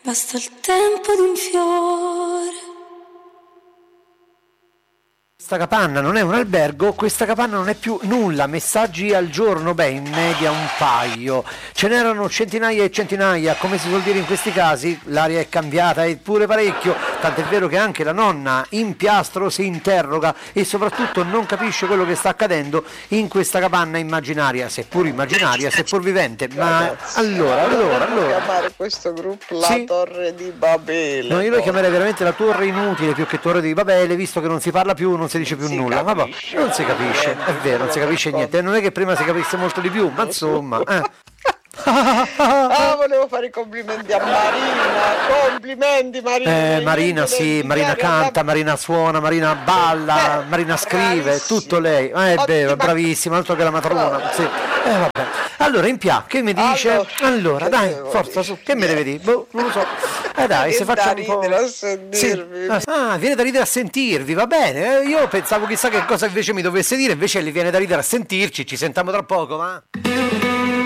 basta il tempo di un fiore. Questa capanna non è un albergo, questa capanna non è più nulla, messaggi al giorno, beh in media un paio, ce n'erano centinaia e centinaia, come si suol dire in questi casi, l'aria è cambiata eppure parecchio, tant'è vero che anche la nonna in piastro si interroga e soprattutto non capisce quello che sta accadendo in questa capanna immaginaria, seppur immaginaria, seppur vivente, ma Ragazzi, allora. chiamare questo gruppo la Sì? Torre di Babele. No, io lo chiamerei veramente la torre inutile più che torre di Babele, visto che non si parla più, non si dice più Si nulla. Vabbè, capisce non si capisce, niente, è vero, non si capisce niente. Non è che prima si capisse molto di più, ma insomma. Ah, volevo fare i complimenti a Marina. Complimenti Marina. Marina sì, Marina canta, Marina suona, Marina balla, Marina scrive, bravissima. tutto lei. È vero, Ottima. bravissima, altro che la matrona. Sì. Vabbè. Allora, in pià, che mi dice? Allora, che dai, devo forza dire? su, che me deve dire? Boh, non lo so. Dai, se Viene da facciamo un po'. ridere a Sì. sentirvi. Viene da ridere a sentirvi, va bene. Io pensavo chissà che cosa invece mi dovesse dire, invece gli viene da ridere a sentirci, ci sentiamo tra poco, va?